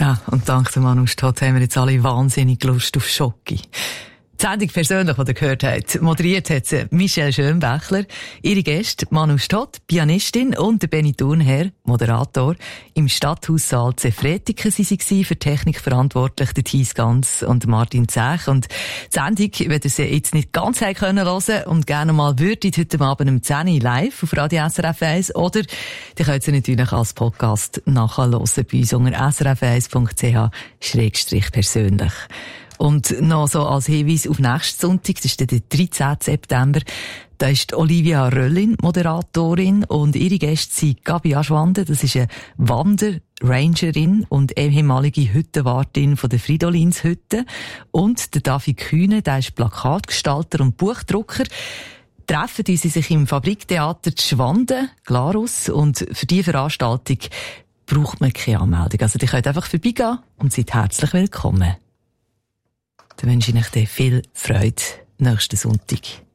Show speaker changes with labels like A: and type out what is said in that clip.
A: Ja, und dank dem Manu Stott haben wir jetzt alle wahnsinnig Lust auf Schoki. Die Sendung persönlich, die ihr gehört habt, moderiert hat sie Michelle Schönbächler. Ihre Gäste, Manu Stott, Pianistin, und der Benny Thurnherr, Moderator. Im Stadthaussaal Zefretiken waren sie für Technik verantwortlich, der Thies Ganz und Martin Zech. Und die Sendung, wenn ihr sie jetzt nicht ganz hören können und gerne mal würdet, heute Abend um 10 Uhr live auf Radio SRF 1, oder ihr könnt sie natürlich als Podcast nachhören bei uns unter srf1.ch/persönlich. Und noch so als Hinweis auf nächsten Sonntag, das ist der 13. September, da ist Olivia Röllin Moderatorin und ihre Gäste sind Gabi Aschwande, das ist eine Wanderrangerin und ehemalige Hüttenwartin von der Fridolinshütte, und der David Kühne, der ist Plakatgestalter und Buchdrucker. Treffen die sich im Fabriktheater Schwanden, Glarus, und für diese Veranstaltung braucht man keine Anmeldung. Also die könnt einfach vorbeigehen und seid herzlich willkommen. Dann wünsche ich euch viel Freude nächsten Sonntag.